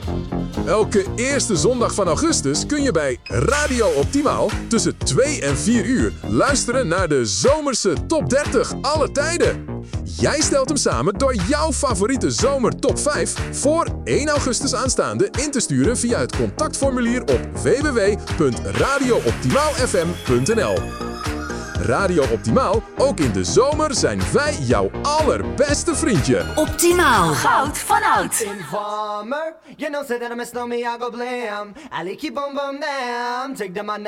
Elke eerste zondag van augustus kun je bij Radio Optimaal tussen 2 en 4 uur luisteren naar de zomerse top 30 alle tijden. Jij stelt hem samen door jouw favoriete zomer top 5 voor 1 augustus aanstaande in te sturen via het contactformulier op www.radiooptimaalfm.nl. Radio Optimaal, ook in de zomer zijn wij jouw allerbeste vriendje. Optimaal. Goud van oud. Informer, you know say that I miss no me, I go blam. I like keep on bum down. Take them on